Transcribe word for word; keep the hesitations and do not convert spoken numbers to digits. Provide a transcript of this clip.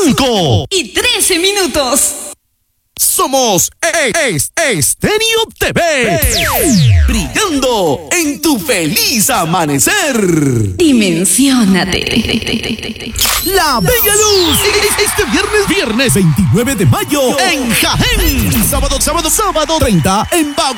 cinco y trece minutos. Somos es, Estéreo T V, brillando en tu feliz amanecer. Dimensiónate. La Bella Luz, este viernes, viernes veintinueve de mayo en Jaén. Sábado, sábado, sábado treinta en Bagua.